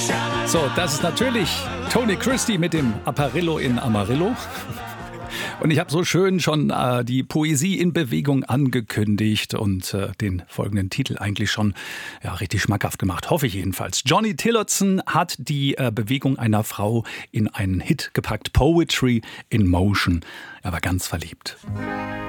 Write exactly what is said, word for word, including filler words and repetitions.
So, das ist natürlich Tony Christie mit dem Apparillo in Amarillo. Und ich habe so schön schon äh, die Poesie in Bewegung angekündigt und äh, den folgenden Titel eigentlich schon ja, richtig schmackhaft gemacht, hoffe ich jedenfalls. Johnny Tillotson hat die äh, Bewegung einer Frau in einen Hit gepackt, Poetry in Motion. Er war ganz verliebt.